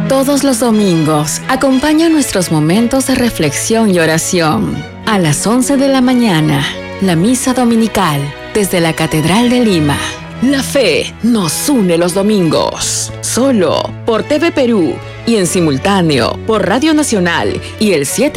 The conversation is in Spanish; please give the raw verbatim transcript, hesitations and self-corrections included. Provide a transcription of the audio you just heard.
Todos los domingos, acompaña nuestros momentos de reflexión y oración. A las once de la mañana, la misa dominical desde la Catedral de Lima. La fe nos une los domingos. Solo por T V Perú y en simultáneo por Radio Nacional y el siete